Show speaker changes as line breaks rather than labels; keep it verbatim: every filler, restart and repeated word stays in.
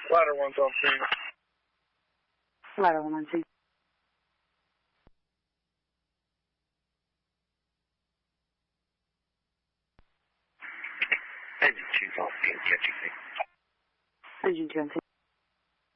Ladder one twelve three.
Ladder one one two.
Engine two, Golf, catching me.
Engine two one two.